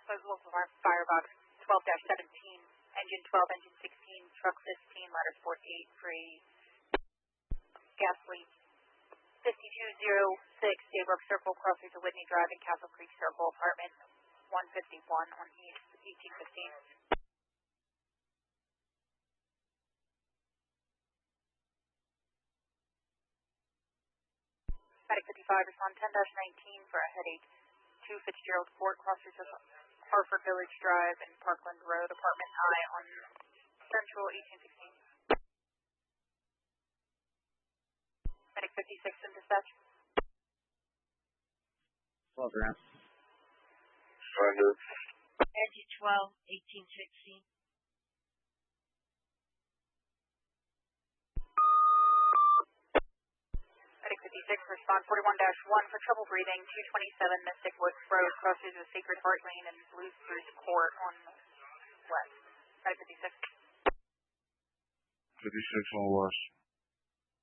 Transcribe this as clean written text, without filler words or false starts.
local firebox 12-17, engine 12, engine 16, truck 15, ladder sport 8, free. Gas leak 5206, Daybrook Circle, crossing to Whitney Drive and Castle Creek Circle, apartment 151 on East 1815. Medic 55, respond 10-19 for a headache. 2 Fitzgerald Court, crossers of Harford Village Drive and Parkland Road, apartment I on Central 1816. Medic 56 in dispatch. 12 round. Surrender. Engine 12, 1816. Medic 56, respond 41-1 for trouble breathing, 227 Mystic Woods Road, crosses with Sacred Heart Lane and Blue Spruce Court on west. Medic 56. 56 on west.